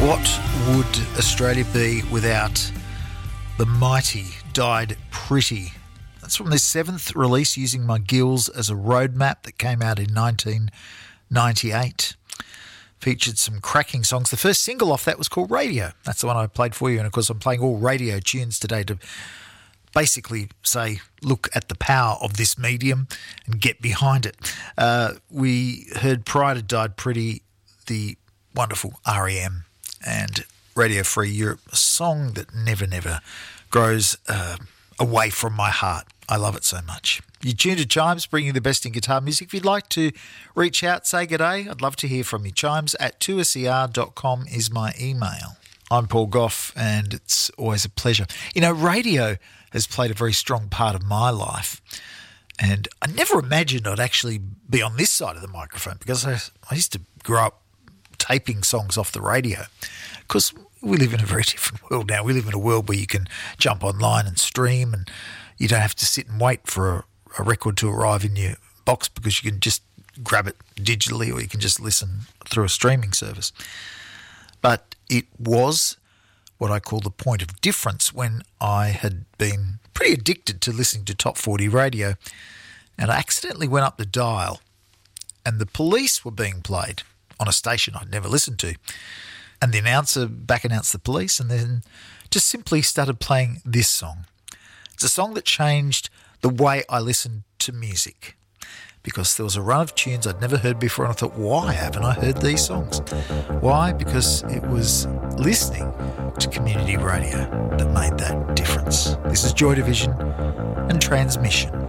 What would Australia be without the mighty Died Pretty? That's from their seventh release, Using My Gills as a Roadmap, that came out in 1998. Featured some cracking songs. The first single off that was called Radio. That's the one I played for you. And, of course, I'm playing all radio tunes today to basically say, look at the power of this medium and get behind it. We heard prior to Died Pretty the wonderful R.E.M. and Radio Free Europe, a song that never grows away from my heart. I love it so much. You tuned to Chimes, bringing the best in guitar music. If you'd like to reach out, say good day, I'd love to hear from you. chimes@2ser.com is my email. I'm Paul Gough, and it's always a pleasure. You know, radio has played a very strong part of my life, and I never imagined I'd actually be on this side of the microphone, because I used to grow up taping songs off the radio, because we live in a very different world now. We live in a world where you can jump online and stream, and you don't have to sit and wait for a record to arrive in your box, because you can just grab it digitally, or you can just listen through a streaming service. But it was what I call the point of difference when I had been pretty addicted to listening to Top 40 radio, and I accidentally went up the dial, and the Police were being played on a station I'd never listened to. And the announcer back announced the Police, and then just simply started playing this song. It's a song that changed the way I listened to music, because there was a run of tunes I'd never heard before, and I thought, why haven't I heard these songs? Why? Because it was listening to community radio that made that difference. This is Joy Division and Transmission.